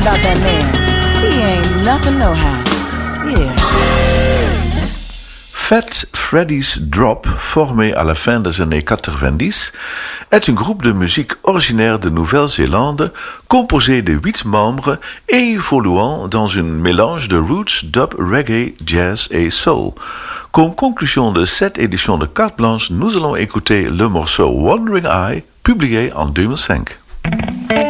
about that man. He ain't nothing nohow. Yeah. Fat Freddy's Drop, formé à la fin des années 90, est un groupe de musique originaire de Nouvelle-Zélande, composé de 8 membres et évoluant dans un mélange de roots, dub, reggae, jazz et soul. Comme conclusion de cette édition de Carte Blanche, nous allons écouter le morceau Wandering Eye, publié en 2005.